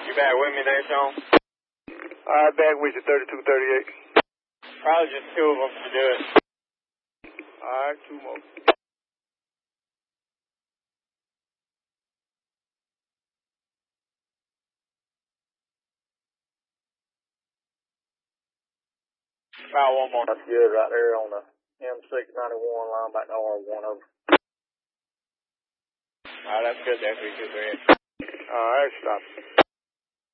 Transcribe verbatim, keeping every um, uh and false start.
You back with me there, Sean? Alright, back with you, thirty-two thirty-eight. Probably just two of them to do it. Alright, two more. About one more. That's good right there on the M six ninety-one line back to R one over. Alright, that's good there, three two three. Alright, stop.